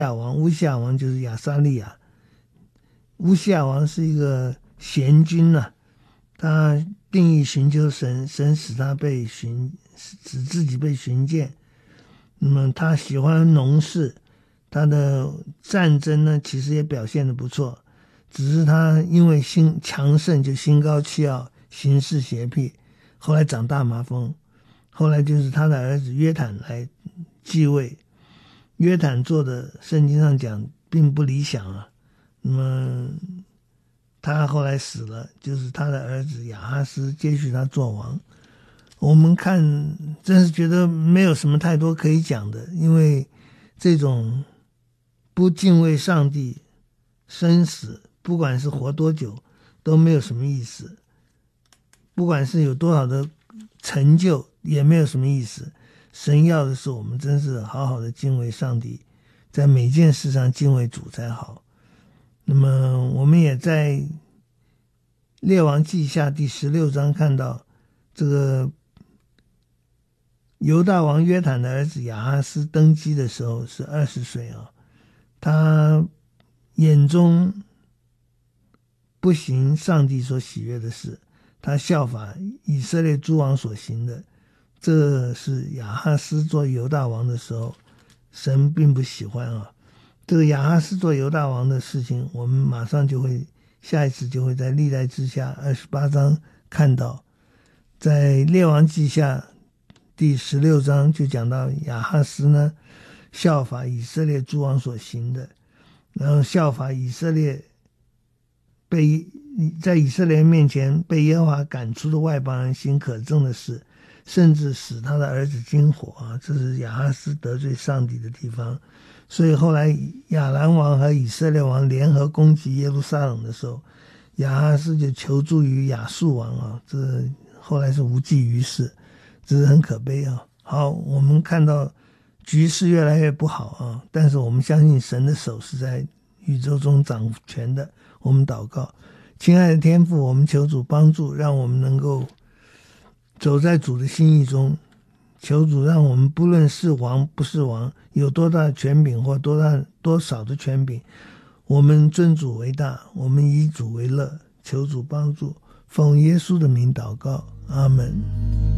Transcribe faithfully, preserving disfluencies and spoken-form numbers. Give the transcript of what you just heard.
亚王，乌西亚王就是亚撒利亚。乌西亚王是一个贤君啊，他定义寻求神，神使他被寻，使自己被寻见。那么他喜欢农事，他的战争呢其实也表现得不错，只是他因为心强盛就心高气傲，行事邪僻，后来长大麻风。后来就是他的儿子约坦来继位，约坦做的圣经上讲并不理想啊。那么他后来死了，就是他的儿子亚哈斯接续他做王。我们看真是觉得没有什么太多可以讲的，因为这种不敬畏上帝，生死不管是活多久都没有什么意思，不管是有多少的成就也没有什么意思。神要的是我们真是好好的敬畏上帝，在每件事上敬畏主才好。那么我们也在列王记下第十六章看到，这个犹大王约坦的儿子亚哈斯登基的时候是二十岁啊，他眼中不行上帝所喜悦的事，他效法以色列诸王所行的，这是亚哈斯做犹大王的时候神并不喜欢啊。这个亚哈斯做犹大王的事情，我们马上就会下一次就会在历代志下二十八章看到。在列王记下第十六章就讲到亚哈斯呢效法以色列诸王所行的，然后效法以色列被在以色列面前被耶和华赶出的外邦人行可憎的事，甚至使他的儿子经火啊，这是亚哈斯得罪上帝的地方。所以后来亚兰王和以色列王联合攻击耶路撒冷的时候，亚哈斯就求助于亚述王啊，这后来是无济于事，这是很可悲啊。好，我们看到局势越来越不好啊，但是我们相信神的手是在宇宙中掌权的。我们祷告，亲爱的天父，我们求主帮助，让我们能够走在主的心意中，求主让我们不论是王不是王，有多大的权柄或多大多少的权柄，我们尊主为大，我们以主为乐，求主帮助，奉耶稣的名祷告，阿们。